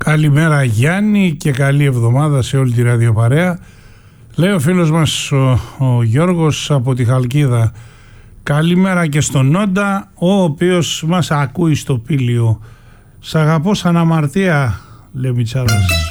Καλημέρα Γιάννη και καλή εβδομάδα σε όλη τη ραδιοπαρέα. Λέει ο φίλος μας ο Γιώργος από τη Χαλκίδα. Καλημέρα και στον Νόντα, ο οποίος μας ακούει στο Πήλιο. Σ' αγαπώ σαν αμαρτία, λέει ο Μητσάρας.